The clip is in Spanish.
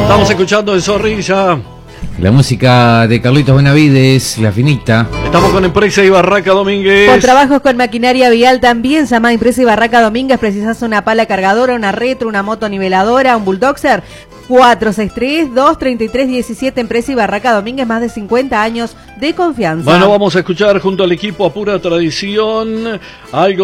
Estamos escuchando en Zorrilla. La música de Carlitos Benavides, La Finita. Estamos con Empresa y Barraca Domínguez. Con trabajos con maquinaria vial también, llama a Empresa y Barraca Domínguez. Precisas una pala cargadora, una retro, una moto niveladora, un bulldozer. 463-233-17. Empresa y Barraca Domínguez, más de 50 años de confianza. Bueno, vamos a escuchar junto al equipo a pura tradición algo